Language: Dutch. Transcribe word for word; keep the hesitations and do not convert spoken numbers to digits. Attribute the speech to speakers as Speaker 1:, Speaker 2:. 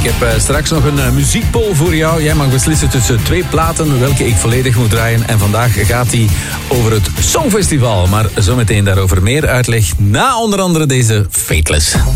Speaker 1: Ik heb uh, straks nog een uh, muziekpoll voor jou. Jij mag beslissen tussen twee platen welke ik volledig moet draaien. En vandaag gaat die over het Songfestival. Maar zometeen daarover meer uitleg na onder andere deze Fateless.